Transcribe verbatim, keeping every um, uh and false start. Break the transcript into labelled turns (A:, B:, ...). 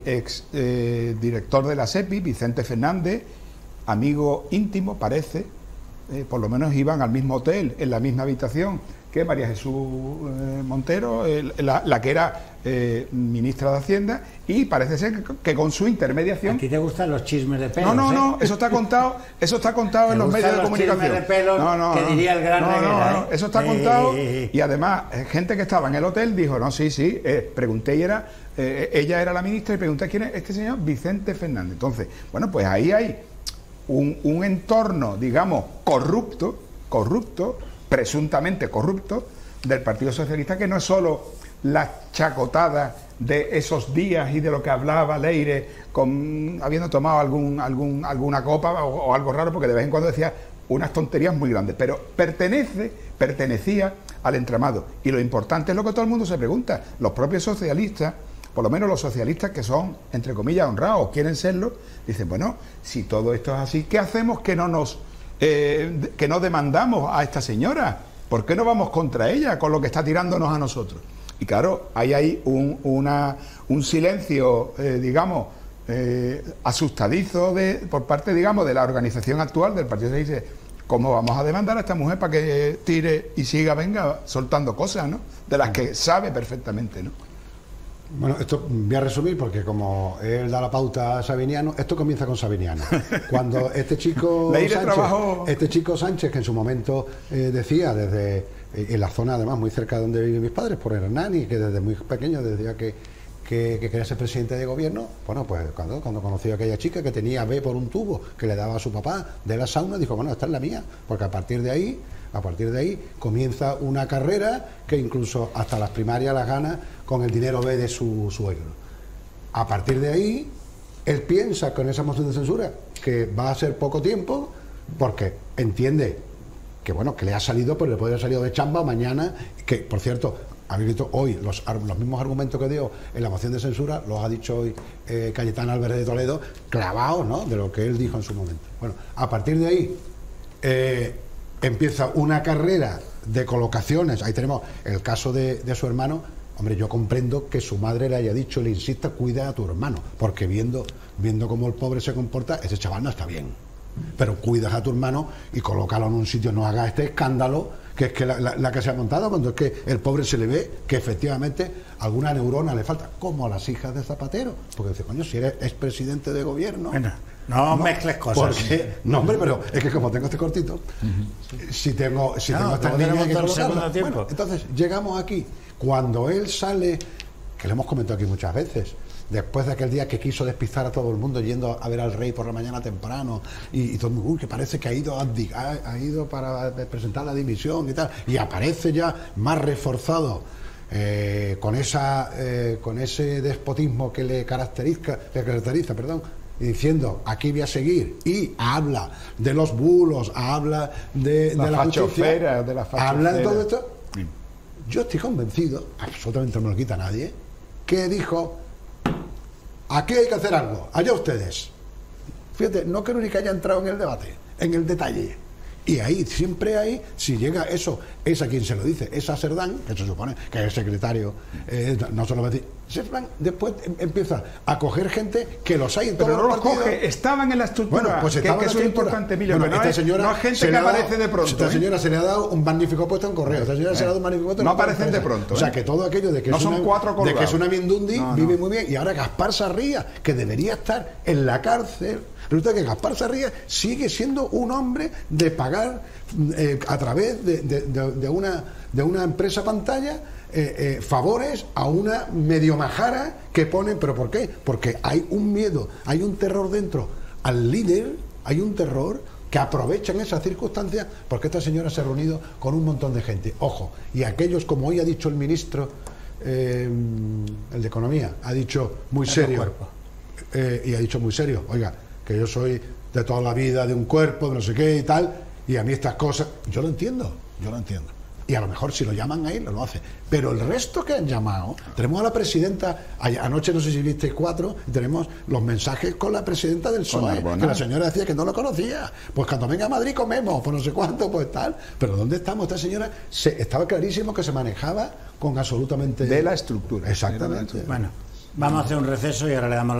A: ex eh, director de la SEPI, Vicente Fernández, amigo íntimo, parece, eh, por lo menos iban al mismo hotel, en la misma habitación que María Jesús eh, Montero, el, la, la que era eh, ministra de Hacienda, y parece ser que, que con su intermediación...
B: ¿A ti te gustan los chismes de pelos?
A: No, no,
B: ¿eh?
A: no, eso está contado, eso está contado en los medios de comunicación.
B: Chismes de pelos
A: no, no,
B: que
A: no,
B: diría el gran
A: no,
B: Reguera,
A: no, no,
B: ¿eh?
A: eso está
B: eh,
A: contado,
B: eh, eh.
A: y además gente que estaba en el hotel dijo, no, sí, sí, eh, pregunté y era, eh, ella era la ministra y pregunté quién es este señor, Vicente Fernández. Entonces, bueno, pues ahí hay un, un entorno, digamos, corrupto, corrupto, presuntamente corrupto, del Partido Socialista, que no es solo la chacotada de esos días y de lo que hablaba Leire con habiendo tomado algún, algún, alguna copa o, o algo raro, porque de vez en cuando decía unas tonterías muy grandes, pero pertenece, pertenecía al entramado. Y lo importante es lo que todo el mundo se pregunta, los propios socialistas, por lo menos los socialistas que son, entre comillas, honrados, quieren serlo, dicen, bueno, si todo esto es así, ¿qué hacemos que no nos eh, que no demandamos a esta señora? ¿Por qué no vamos contra ella con lo que está tirándonos a nosotros? Y claro, hay ahí un, una, un silencio, eh, digamos, eh, asustadizo de, por parte, digamos, de la organización actual del Partido Socialista. ¿Cómo vamos a demandar a esta mujer para que tire y siga, venga, soltando cosas, ¿no? De las que sabe perfectamente, ¿no?
C: Bueno, esto voy a resumir porque como él da la pauta a Sabiniano, esto comienza con Sabiniano. Cuando este chico Sánchez,
A: trabajó...
C: este chico Sánchez, que en su momento eh, decía desde eh, en la zona además muy cerca de donde viven mis padres, por Hernani, que desde muy pequeño decía que, que, que quería ser presidente de gobierno, bueno, pues cuando, cuando conoció a aquella chica que tenía B por un tubo que le daba a su papá de la sauna, dijo, bueno, esta es la mía, porque a partir de ahí, a partir de ahí comienza una carrera que incluso hasta las primarias las gana con el dinero B de su suegro. A partir de ahí, él piensa con esa moción de censura que va a ser poco tiempo, porque entiende que bueno, que le ha salido, pero le puede haber salido de chamba mañana, que por cierto, habéis visto hoy los, los mismos argumentos que dio en la moción de censura, los ha dicho hoy eh, Cayetano Álvarez de Toledo, clavados, ¿no?, de lo que él dijo en su momento. Bueno, a partir de ahí eh, empieza una carrera de colocaciones. Ahí tenemos el caso de, de su hermano. Hombre, yo comprendo que su madre le haya dicho, le insista, cuida a tu hermano, porque viendo, viendo cómo el pobre se comporta, ese chaval no está bien. Pero cuidas a tu hermano y colócalo en un sitio, no hagas este escándalo, que es que la, la, la que se ha montado, cuando es que el pobre se le ve que efectivamente alguna neurona le falta, como a las hijas de Zapatero, porque dice, coño, si eres expresidente de gobierno...
B: Bueno, no, no mezcles cosas.
C: Porque, no, hombre, pero es que como tengo este cortito, uh-huh. si tengo, si
B: no,
C: tengo estas niñas hay que colocarlas. Bueno, entonces, llegamos aquí. Cuando él sale, que lo hemos comentado aquí muchas veces, después de aquel día que quiso despistar a todo el mundo yendo a ver al rey por la mañana temprano y, y todo el mundo, uy, que parece que ha ido, a, ha ido para presentar la dimisión y tal, y aparece ya más reforzado eh, con esa eh, con ese despotismo que le caracteriza, le caracteriza, perdón, y diciendo, aquí voy a seguir, y habla de los bulos, habla de la,
A: de la justicia, de la
C: habla de todo esto. Yo estoy convencido, absolutamente no me lo quita nadie, que dijo, aquí hay que hacer algo, allá ustedes. Fíjate, no creo ni que haya entrado en el debate, en el detalle. Y ahí, siempre hay, si llega eso, es a quien se lo dice, es a Cerdán, que se supone que es el secretario, eh, no se lo va a decir. Cerdán después empieza a coger gente que los hay en todos
A: Pero no
C: los
A: los
C: partidos.
A: coge, estaban en la estructura,
C: bueno, pues
A: que,
C: estaba
A: que
C: en
A: eso
C: la
A: es
C: estructura.
A: importante, Emilio,
C: bueno,
A: no,
C: esta
A: es,
C: señora,
A: no es gente que aparece de pronto.
C: Esta
A: ¿eh?
C: señora se le ha dado un magnífico puesto en correo, esta señora eh. se le ha dado un magnífico puesto en
A: No aparecen de pronto.
C: O sea,
A: ¿eh?
C: que todo aquello de que,
A: no
C: es,
A: son
C: una,
A: cuatro
C: de que es una mindundi,
A: no,
C: vive
A: no.
C: muy bien. Y ahora Gaspar Sarría, que debería estar en la cárcel, resulta que Gaspar Sarría sigue siendo un hombre de pagar eh, a través de, de, de, de, una, de una empresa pantalla eh, eh, favores a una medio majara que ponen. ¿Pero por qué? Porque hay un miedo, hay un terror dentro al líder, hay un terror que aprovechan esas circunstancias, porque esta señora se ha reunido con un montón de gente. Ojo, y aquellos, como hoy ha dicho el ministro, eh, el de Economía, ha dicho muy serio, eh, y ha dicho muy serio, oiga, que yo soy de toda la vida de un cuerpo, de no sé qué y tal, y a mí estas cosas, yo lo entiendo, yo lo entiendo. Y a lo mejor si lo llaman a él, lo hace. Pero el resto que han llamado, tenemos a la presidenta, anoche no sé si visteis cuatro, tenemos los mensajes con la presidenta del P S O E, que la señora decía que no lo conocía. Pues cuando venga a Madrid comemos, pues no sé cuánto, pues tal. Pero ¿dónde estamos? Esta señora, se, estaba clarísimo que se manejaba con absolutamente...
A: De la estructura.
C: Exactamente.
B: Bueno, Vamos a hacer un receso y ahora le damos la